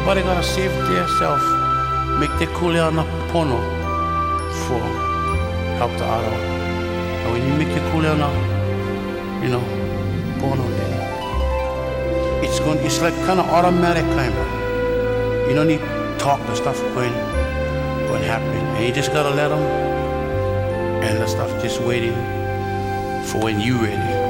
Everybody gotta save themselves, make the kuleana pono for help the other. And when you make your kuleana, pono, then it's like kind of automatic kind of. You don't need to talk, the stuff going happen. And you just gotta let them, and the stuff just waiting for when you ready.